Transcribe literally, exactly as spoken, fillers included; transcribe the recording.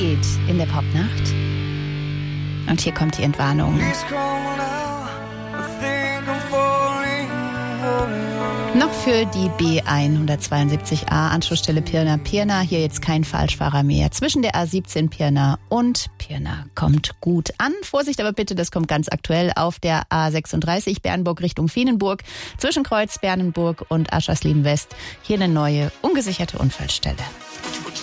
Lied in der Popnacht. Und hier kommt die Entwarnung. Noch für die B hundertzweiundsiebzig a, Anschlussstelle Pirna-Pirna, hier jetzt kein Falschfahrer mehr. Zwischen der A siebzehn Pirna und Pirna kommt gut an. Vorsicht aber bitte, das kommt ganz aktuell auf der A sechsunddreißig Bernburg Richtung Feenenburg. Zwischen Kreuz Bernenburg und Aschersleben West. Hier eine neue, ungesicherte Unfallstelle.